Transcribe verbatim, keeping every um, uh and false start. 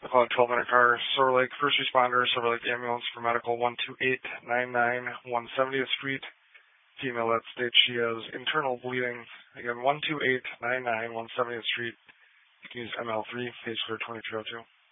Call twelve minute car, Silver Lake First Responder, Silver Lake Ambulance for medical one two eight nine nine one seventieth Street. Female that states she has internal bleeding. Again, one two eight nine nine one seventieth Street. You can use M L three, phase clear twenty-three oh two.